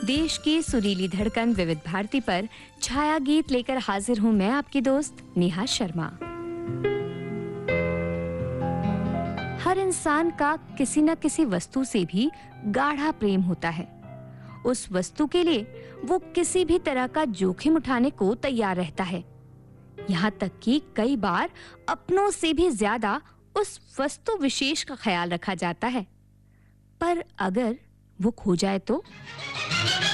देश की सुरीली धड़कन विविध भारती पर छाया गीत लेकर हाजिर हूं मैं, आपकी दोस्त नेहा शर्मा। हर इंसान का किसी न किसी वस्तु से भी गाढ़ा प्रेम होता है। उस वस्तु के लिए वो किसी भी तरह का जोखिम उठाने को तैयार रहता है। यहाँ तक कि कई बार अपनों से भी ज्यादा उस वस्तु विशेष का ख्याल रखा जाता है। पर अगर वो खो जाए तो